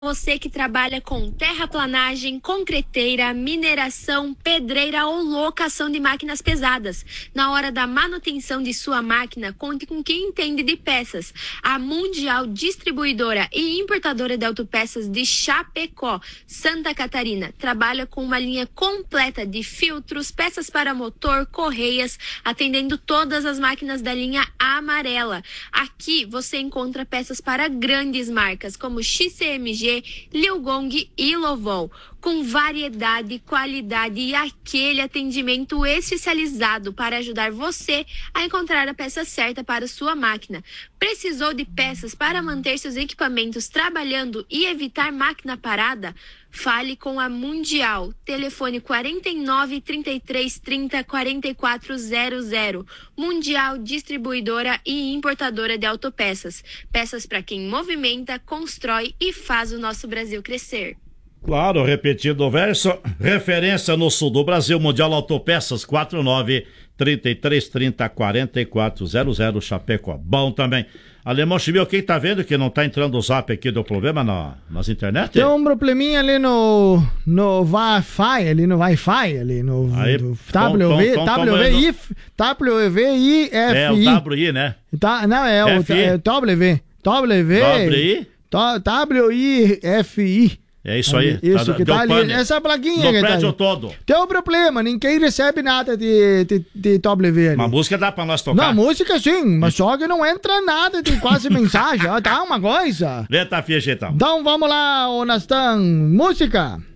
Você que trabalha com terraplanagem, concreteira, mineração, pedreira ou locação de máquinas pesadas. Na hora da manutenção de sua máquina, conte com quem entende de peças. A Mundial Distribuidora e Importadora de Autopeças de Chapecó, Santa Catarina, trabalha com uma linha completa de filtros, peças para motor, correias, atendendo todas as máquinas da linha amarela. Aqui você encontra peças para grandes marcas, como XCMG, Liugong e Lovol, com variedade, qualidade e aquele atendimento especializado para ajudar você a encontrar a peça certa para sua máquina. Precisou de peças para manter seus equipamentos trabalhando e evitar máquina parada? Fale com a Mundial. Telefone 49 33 30 4400. Mundial Distribuidora e Importadora de Autopeças. Peças para quem movimenta, constrói e faz o nosso Brasil crescer. Claro, repetindo o verso, referência no sul do Brasil, Mundial Autopeças, 49 33 30 4400, Chapecó. Bom também. Alemão Chimil, quem tá vendo que não tá entrando o zap aqui, deu problema nas internet? Tem um probleminha ali no Wi-Fi, ali no aí, WIFI. É o WI, né? Não, é o WIFI. É isso aí. Isso que tá ali, pane. Essa plaquinha no que prédio tá todo. Tem um problema, ninguém recebe nada de W ali. Uma música dá pra nós tocar? Não, música sim, mas só que não entra nada de quase mensagem. Tá uma coisa. Vê, tá, então. Então vamos lá, ô Nastan, música.